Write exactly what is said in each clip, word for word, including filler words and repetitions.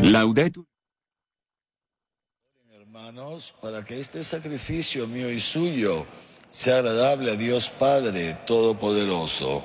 Laudetur. Hermanos, para que este sacrificio mío y suyo sea agradable a Dios Padre Todopoderoso.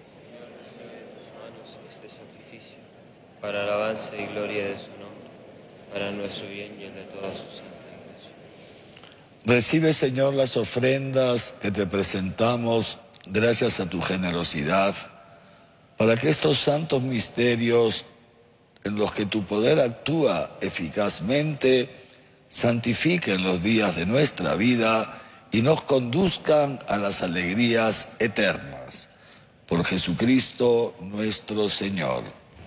Este sacrificio, para alabanza y gloria de su nombre, para nuestro bien y el de toda su santa Iglesia. Recibe, Señor, las ofrendas que te presentamos gracias a tu generosidad, para que estos santos misterios en los que tu poder actúa eficazmente santifiquen los días de nuestra vida y nos conduzcan a las alegrías eternas. Por Jesucristo nuestro Señor.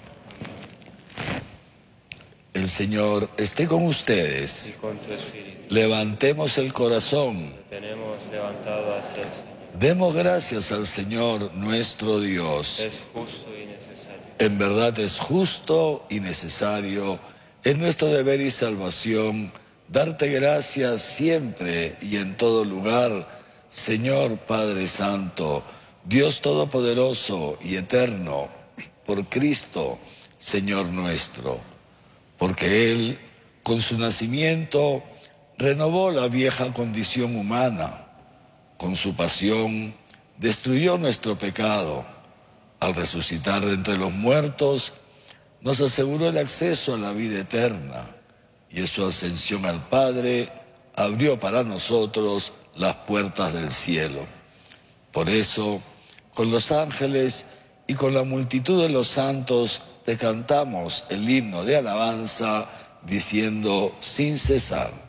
El Señor esté con ustedes. Y con tu espíritu. Levantemos el corazón. Lo tenemos levantado hacia el Señor. Demos gracias al Señor nuestro Dios. Es justo y necesario. En verdad es justo y necesario, es nuestro deber y salvación, darte gracias siempre y en todo lugar, Señor Padre Santo, Dios Todopoderoso y Eterno, por Cristo, Señor nuestro, porque Él, con su nacimiento, renovó la vieja condición humana, con su pasión, destruyó nuestro pecado. Al resucitar de entre los muertos, nos aseguró el acceso a la vida eterna y en su ascensión al Padre abrió para nosotros las puertas del cielo. Por eso, con los ángeles y con la multitud de los santos, te cantamos el himno de alabanza diciendo sin cesar.